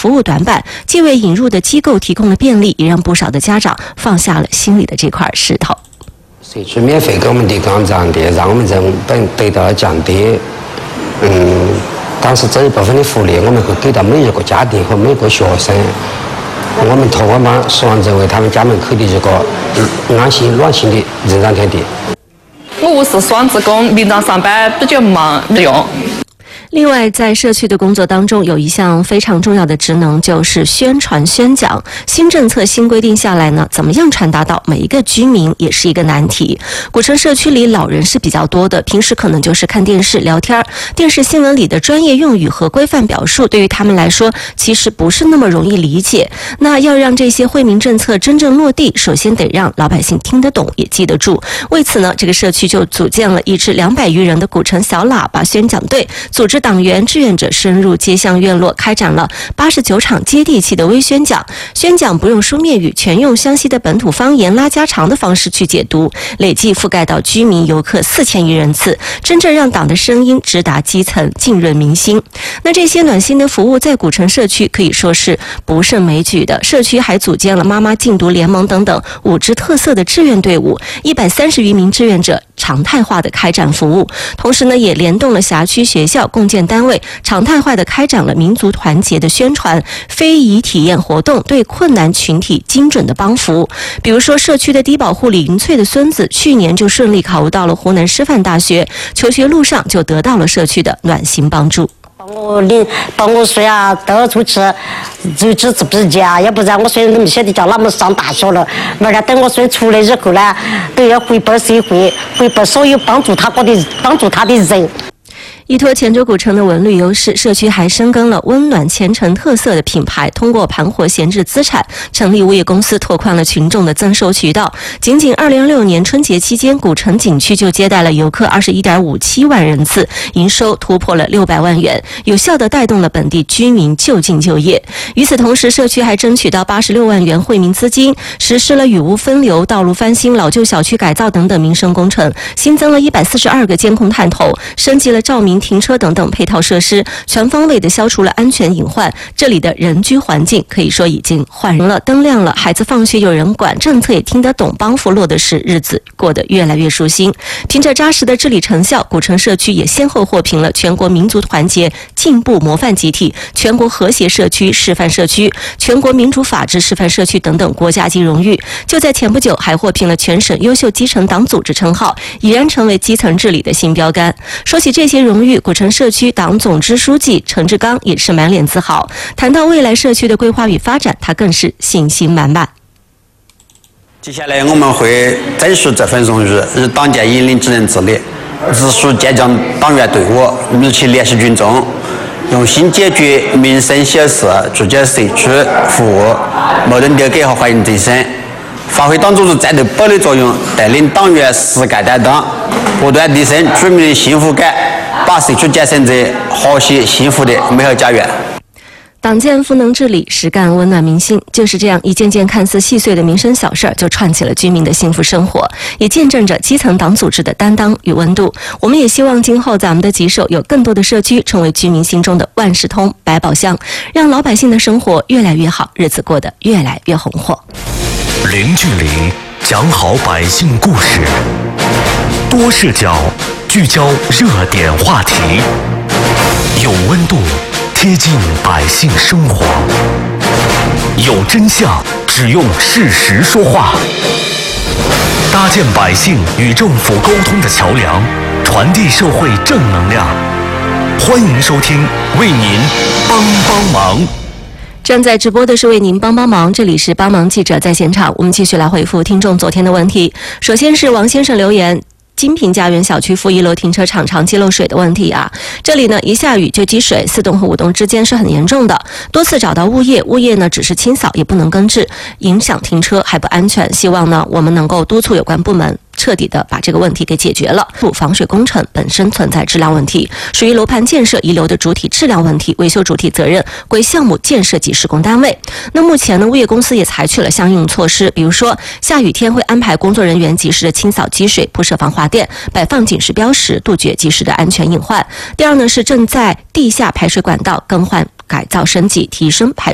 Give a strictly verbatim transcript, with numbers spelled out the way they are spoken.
服务短板，既为引入的机构提供了便利，也让不少的家长放下了心里的这块石头。 社区免费给我们提供场地，让我们人本得到了降低。嗯，但是这一部分的福利，我们会给到每一个家庭和每个学生。我们托我们希望成为他们家门口的一个安心暖心的人长天地。 我是双职工，平常上班比较忙，不用。 另外，在社区的工作当中，有一项非常重要的职能，就是宣传宣讲。新政策新规定下来呢，怎么样传达到每一个居民也是一个难题。古城社区里老人是比较多的，平时可能就是看电视聊天，电视新闻里的专业用语和规范表述，对于他们来说其实不是那么容易理解。那要让这些惠民政策真正落地，首先得让老百姓听得懂，也记得住。为此呢，这个社区就组建了一支两百余人的古城小喇叭宣讲队，组织党员志愿者深入街巷院落，开展了八十九场接地气的微宣讲。宣讲不用书面语，全用湘西的本土方言拉家常的方式去解读，累计覆盖到居民游客四千余人次，真正让党的声音直达基层，浸润民心。那这些暖心的服务在古城社区可以说是不胜枚举的。社区还组建了妈妈禁毒联盟等等五支特色的志愿队伍，一百三十余名志愿者常态化的开展服务，同时呢，也联动了辖区学校共建单位，常态化的开展了民族团结的宣传、非遗体验活动，对困难群体精准的帮扶。比如说，社区的低保户李云翠的孙子去年就顺利考入到了湖南师范大学，求学路上就得到了社区的暖心帮助。 帮我领，帮我说呀，都出去就支持比较，要不然我虽然没晓得叫他们上大学了，完了等我孙出来以后呢，都要回报社会，回报所有帮助他过的、帮助他的人。 依托泉州古城的文旅优势，社区还深耕了温暖前程特色的品牌，通过盘活闲置资产，成立物业公司，拓宽了群众的增收渠道。仅仅二零二六年春节期间，古城景区就接待了游客二十一点五七万人次，营收突破了六百万元，有效地带动了本地居民就近就业。与此同时，社区还争取到八十六万元惠民资金，实施了雨污分流、道路翻新、老旧小区改造等等民生工程，新增了一百四十二个监控探头，升级了照明、停车等等配套设施，全方位的消除了安全隐患。这里的人居环境可以说已经焕然了，灯亮了，孩子放学有人管，政策也听得懂，帮扶落的是，日子过得越来越舒心。凭着扎实的治理成效，古城社区也先后获评了全国民族团结进步模范集体、全国和谐社区示范社区、全国民主法治示范社区等等国家级荣誉。就在前不久，还获评了全省优秀基层党组织称号，已然成为基层治理的新标杆。说起这些荣誉，古城社区党总支书记陈志刚也是满脸自豪。谈到未来社区的规划与发展，他更是信心满满。 接下来我们会珍惜这份荣誉，以党建引领职能治理，持续坚强党员队伍，密切联系群众，用心解决民生小事，聚焦社区服务，矛盾调解和环境提升，发挥党组织战斗堡垒作用，带领党员实干担当，不断提升居民的幸福感，把社区建成这和谐幸福的美好家园。 党建赋能治理，实干温暖民心，就是这样一件件看似细碎的民生小事儿，就串起了居民的幸福生活，也见证着基层党组织的担当与温度。我们也希望今后咱们的吉首有更多的社区成为居民心中的万事通、百宝箱，让老百姓的生活越来越好，日子过得越来越红火。 零距离讲好百姓故事，多视角聚焦热点话题，有温度贴近百姓生活，有真相只用事实说话，搭建百姓与政府沟通的桥梁，传递社会正能量。欢迎收听为您帮帮忙。 正在直播的是为您帮帮忙，这里是帮忙记者在现场。我们继续来回复听众昨天的问题。首先是王先生留言，金平家园小区负一楼停车场长期漏水的问题啊，这里呢一下雨就积水，四栋和五栋之间是很严重的，多次找到物业，物业呢只是清扫也不能根治，影响停车还不安全。希望呢我们能够督促有关部门彻底的把这个问题给解决了。防水工程本身存在质量问题，属于楼盘建设遗留的主体质量问题，维修主体责任归项目建设及施工单位。那目前呢，物业公司也采取了相应措施，比如说下雨天会安排工作人员及时的清扫积水，铺设防滑垫，摆放警示标识，杜绝及时的安全隐患。第二呢，是正在地下排水管道更换改造升级，提升排水